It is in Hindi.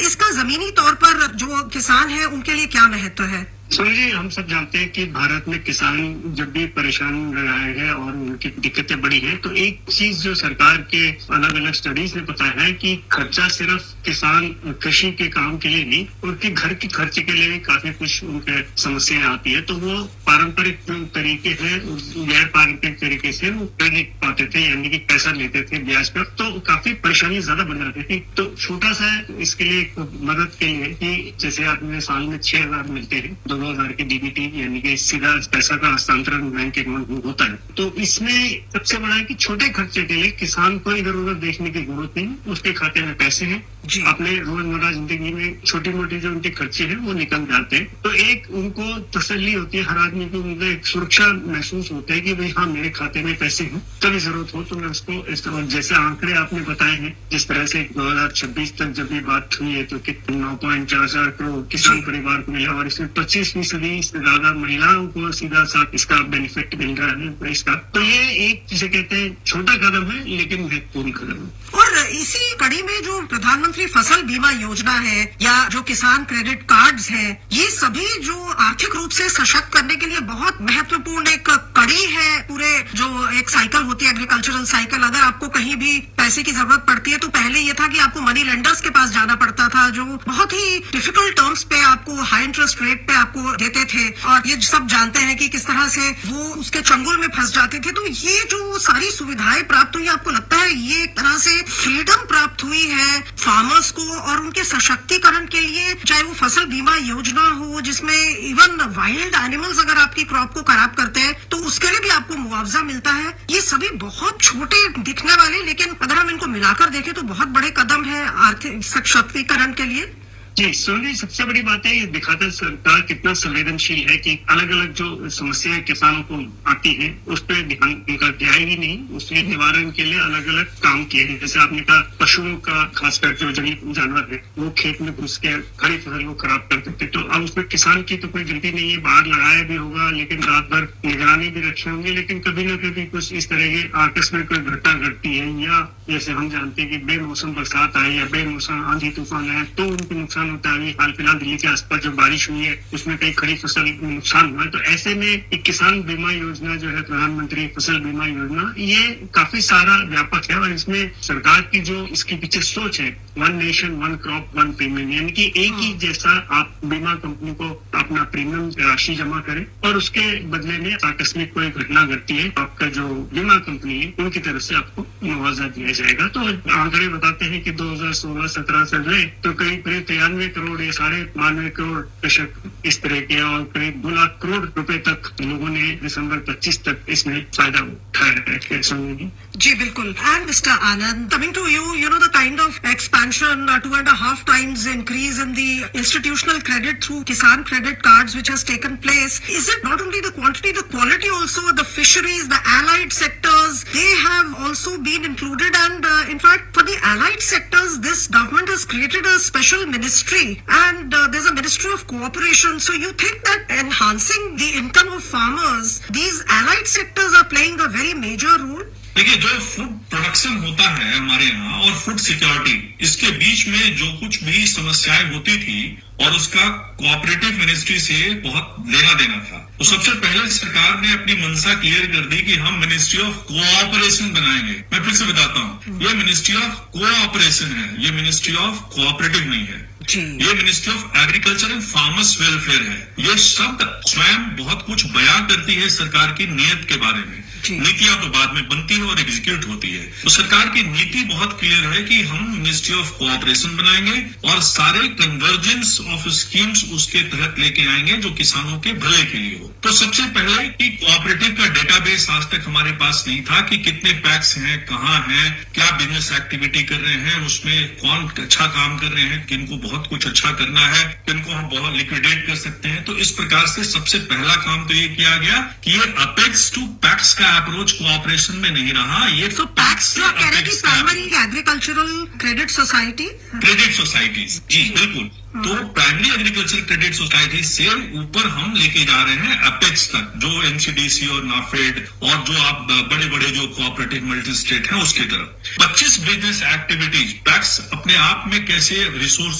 इसका जमीनी तौर पर जो किसान है उनके लिए क्या महत्व है? समझिए, हम सब जानते हैं कि भारत में किसान जब भी परेशान रहे हैं और उनकी दिक्कतें बढ़ी हैं, तो एक चीज जो सरकार के अलग अलग स्टडीज ने बताया है कि खर्चा सिर्फ किसान कृषि के काम के लिए नहीं, उनके घर के खर्चे के लिए भी काफी कुछ उनके समस्याएं आती है। तो वो पारंपरिक जो तरीके हैं, गैर पारंपरिक तरीके से वो क्रेडिट पाते थे, यानी कि पैसा लेते थे ब्याज पर, तो काफी परेशानी ज्यादा बढ़ जाती थी। तो छोटा सा इसके लिए मदद के लिए कि जैसे आपने साल में 6,000 मिलते हैं, 2,000 के डीबीटी, यानी कि सीधा पैसा का हस्तांतरण बैंक अकाउंट में होता है। तो इसमें सबसे बड़ा है कि छोटे खर्चे के लिए किसान को इधर उधर देखने की जरूरत नहीं, उसके खाते में पैसे हैं, अपने रोजमर्रा जिंदगी में छोटी मोटी जो उनके खर्चे हैं वो निकल जाते हैं। तो एक उनको तसल्ली होती है, हर आदमी को उनको एक सुरक्षा महसूस होता है कि भाई हाँ, मेरे खाते में पैसे हैं, कभी जरूरत हो तो मैं उसको इस्तेमाल। जैसे आंकड़े आपने बताए हैं, जिस तरह से 2026 तक जब ये बात हुई है तो 9.4 करोड़ किसान परिवार को मिला और इसमें 25% से ज्यादा महिलाओं को सीधा साथ इसका बेनिफिट मिल रहा है इसका। तो ये एक जिसे कहते हैं छोटा कदम है, लेकिन महत्वपूर्ण कदम है। और इसी कड़ी में जो प्रधानमंत्री फसल बीमा योजना है या जो किसान क्रेडिट कार्ड्स हैं, ये सभी जो आर्थिक रूप से सशक्त करने के लिए बहुत महत्वपूर्ण एक कड़ी है। पूरे जो एक साइकिल होती है, एग्रीकल्चरल साइकिल, अगर आपको कहीं भी पैसे की जरूरत पड़ती है तो पहले ये था कि आपको मनी लेंडर्स के पास जाना पड़ता था, जो बहुत ही डिफिकल्ट टर्म्स पे आपको हाई इंटरेस्ट रेट पे आपको देते थे, और ये सब जानते हैं कि किस तरह से वो उसके चंगुल में फंस जाते थे। तो ये जो सारी सुविधाएं प्राप्त हुई, आपको लगता है ये एक तरह से फ्रीडम प्राप्त हुई है फार्मर्स को और उनके सशक्तिकरण के लिए? चाहे वो फसल बीमा योजना हो, जिसमें इवन वाइल्ड एनिमल्स अगर आपकी क्रॉप को खराब करते हैं तो उसके लिए भी आपको मुआवजा मिलता है। ये सभी बहुत छोटे दिखने वाले, लेकिन अगर हम इनको मिलाकर देखें तो बहुत बड़े कदम है आर्थिक सशक्तिकरण के लिए। जी सोनी, सबसे बड़ी बात है ये दिखाता है सरकार कितना संवेदनशील है कि अलग अलग जो समस्याएं किसानों को आती है उस पर ध्यान उनका गया ही नहीं, उसके निवारण के लिए अलग अलग काम किए हैं। जैसे आपने कहा पशुओं का, खासकर जो जंगली जानवर है वो खेत में घुस के खड़ी फसल को खराब कर देते, तो अब उसमें किसान की तो कोई गलती नहीं है, बाहर लगाया भी होगा, लेकिन रात भर निगरानी भी रखे होंगे, लेकिन कभी न कभी कुछ इस तरह के आकस्मिक कोई घटना घटती है, या जैसे हम जानते हैं कि बेमौसम बरसात आए या बेमौसम आंधी तूफान आए तो उनके नुकसान होता है। हाल फिलहाल दिल्ली के आसपास जो बारिश हुई है उसमें कई खड़ी फसल में नुकसान हुआ है। तो ऐसे में एक किसान बीमा योजना जो है, प्रधानमंत्री फसल बीमा योजना, ये काफी सारा व्यापक है और इसमें सरकार की जो इसके पीछे सोच है, one nation one crop one premium, यानी कि एक ही जैसा आप बीमा कंपनी को अपना प्रीमियम राशि जमा करें और उसके बदले में आकस्मिक कोई घटना घटती है, आपका जो बीमा कंपनी है उनकी तरफ से आपको मुआवजा दिया जाएगा। तो आंकड़े बताते हैं कि 2016-17 से रहे तो करीब 93 करोड़ या 92.5 करोड़ कृषक इस तरह के, और करीब 2 लाख करोड़ रुपए तक लोगों ने दिसंबर 25 तक इसमें फायदा उठाया है। जी बिल्कुल। And mister Anand, coming to you, you know the kind of expansion, 2.5 times increase in the institutional credit through Kisan credit cards which has taken place. Is it not only the quantity, the quality also? The fisheries, the allied sectors, they have also been included, and in fact for the allied sectors this government has created a special ministry, and there's a ministry of cooperation. So you think that enhancing the income of farmers, these allied sectors are playing a very major role? देखिए, जो फूड प्रोडक्शन होता है हमारे यहाँ और फूड सिक्योरिटी, इसके बीच में जो कुछ भी समस्याएं होती थी और उसका कोऑपरेटिव मिनिस्ट्री से बहुत लेना देना था, तो सबसे पहले सरकार ने अपनी मंशा क्लियर कर दी कि हम मिनिस्ट्री ऑफ कोऑपरेशन बनाएंगे। मैं फिर से बताता हूँ, ये मिनिस्ट्री ऑफ कोऑपरेशन है, ये मिनिस्ट्री ऑफ कोऑपरेटिव नहीं है। ये ministry of agriculture and farmers welfare है। ये शब्द स्वयं बहुत कुछ बयां करती है सरकार की नीयत के बारे में। नीतियां तो बाद में बनती है और एग्जीक्यूट होती है। तो सरकार की नीति बहुत क्लियर है कि हम मिनिस्ट्री ऑफ कोऑपरेशन बनाएंगे और सारे कन्वर्जेंस ऑफ स्कीम्स उसके तहत लेके आएंगे जो किसानों के भले के लिए हो। तो सबसे पहले कि कोऑपरेटिव का डेटाबेस आज तक हमारे पास नहीं था कि कितने पैक्स हैं, कहाँ हैं, क्या बिजनेस एक्टिविटी कर रहे हैं, उसमें कौन अच्छा काम कर रहे हैं, किनको बहुत कुछ अच्छा करना है, किनको हम बहुत लिक्विडेट कर सकते हैं। तो इस प्रकार से सबसे पहला काम तो ये किया गया कि ये अपेक्स टू पैक्स का अप्रोच कोऑपरेशन में नहीं रहा। ये तो PACS primary agricultural credit societies, जी बिल्कुल। तो प्राइमरी एग्रीकल्चर क्रेडिट सोसाइटी से ऊपर हम लेके जा रहे हैं अपेक्स तक, जो एनसीडीसी और नाफेड और जो आप बड़े बड़े जो कोऑपरेटिव मल्टी स्टेट हैं उसकी तरफ। 25 बिजनेस एक्टिविटीज पैक्स अपने आप में कैसे रिसोर्स